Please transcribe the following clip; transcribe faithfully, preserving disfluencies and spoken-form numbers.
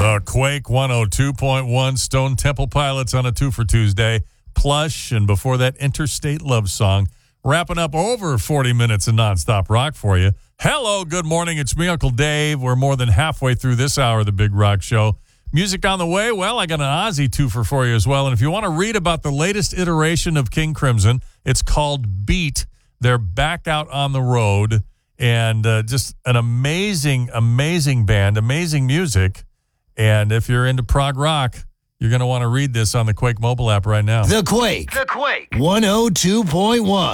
The Quake one oh two point one, Stone Temple Pilots on a two for Tuesday, Plush, and before that, Interstate Love Song. Wrapping up over forty minutes of nonstop rock for you. Hello, good morning. It's me, Uncle Dave. We're more than halfway through this hour of the Big Rock Show. Music on the way? Well, I got an Ozzy twofer for you as well. And if you want to read about the latest iteration of King Crimson, it's called Beat. They're back out on the road. And uh, just an amazing, amazing band, amazing music. And if you're into prog rock, you're going to want to read this on the Quake mobile app right now. The Quake. The Quake. one oh two point one.